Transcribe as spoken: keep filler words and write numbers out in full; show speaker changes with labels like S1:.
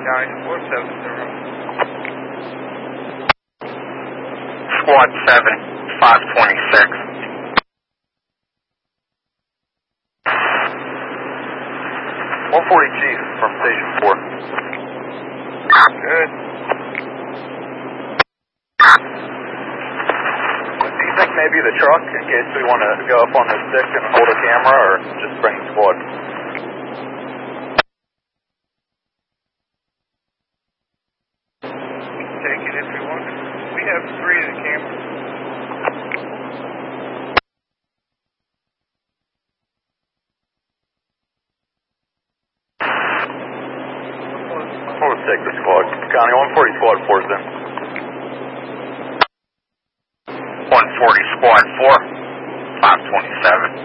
S1: nine four seven zero.
S2: Squad seven, five twenty-six.
S3: one forty Chief from Station four.
S1: Good.
S3: Do you think maybe the truck, in case we want to go up on the stick and hold a camera, or just bring squad?
S1: Take it if you want. We have three of the cameras.
S3: We'll take the squad. Connie, one forty squad four's in.
S2: one forty Squad four, five twenty-seven.